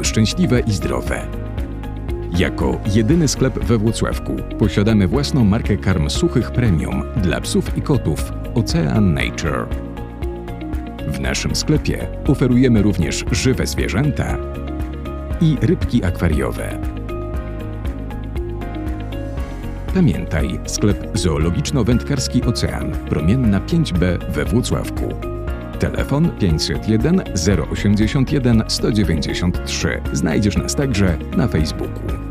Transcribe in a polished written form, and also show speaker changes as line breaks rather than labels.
szczęśliwe i zdrowe. Jako jedyny sklep we Włocławku posiadamy własną markę karm suchych premium dla psów i kotów Ocean Nature. W naszym sklepie oferujemy również żywe zwierzęta i rybki akwariowe. Pamiętaj, sklep zoologiczno-wędkarski Ocean, Promienna 5B we Włocławku. Telefon 501 081 193. Znajdziesz nas także na Facebooku.